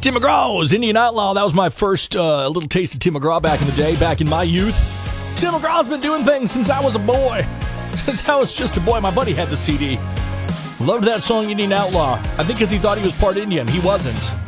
Tim McGraw's Indian Outlaw. That was my first little taste of Tim McGraw back in the day, back in my youth. Tim McGraw's been doing things since I was a boy. Since I was just a boy. My buddy had the CD. Loved that song, Indian Outlaw. I think because he thought he was part Indian. He wasn't.